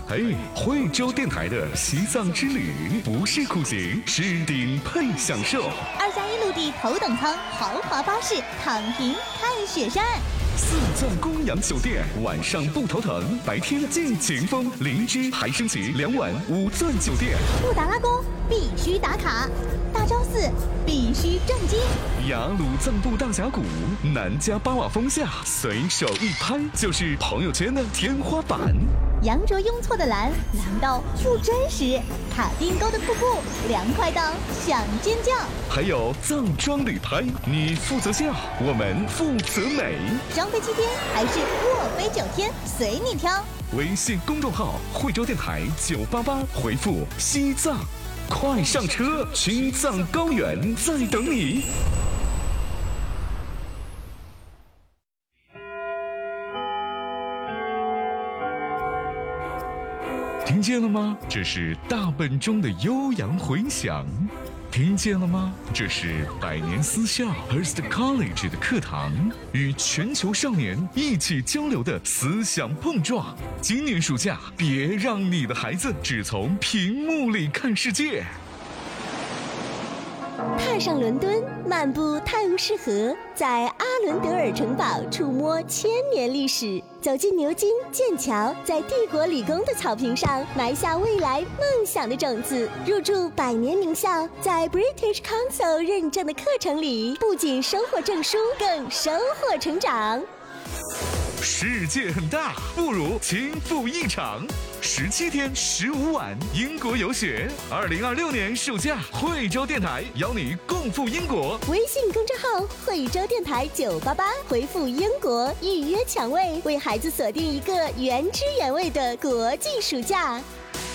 嘿，惠州电台的西藏之旅不是苦行，是顶配享受。 2+1陆地头等舱豪华巴士，躺平看雪山。 四钻公羊酒店，晚上不头疼，白天尽情疯。灵芝还升级2晚5钻酒店。 布达拉宫必须打卡，大昭寺必须正经。 雅鲁藏布大峡谷，南迦巴瓦峰下，随手一拍就是朋友圈的天花板。 羊卓雍措的蓝到不真实，卡丁沟的瀑布凉快到想尖叫。 还有藏装旅拍，你负责笑，我们负责美。 张飞7天还是卧飞9天，随你挑。 微信公众号惠州电台988，回复西藏，快上车，青藏高原在等你。听见了吗？这是大本钟的悠扬回响。听见了吗？这是百年私校 Hearst College 的课堂，与全球少年一起交流的思想碰撞。今年暑假，别让你的孩子只从屏幕里看世界。 踏上伦敦，漫步泰晤士河，在阿伦德尔城堡触摸1000年历史，走进牛津、剑桥，在帝国理工的草坪上埋下未来梦想的种子，入驻百年名校，在 British Council 认证的课程里，不仅收获证书，更收获成长。 世界很大，不如轻赴一场。17天15晚英国游学，2026年暑假，惠州电台邀你共赴英国。 微信公众号惠州电台988，回复英国预约抢位，为孩子锁定一个原汁原味的国际暑假。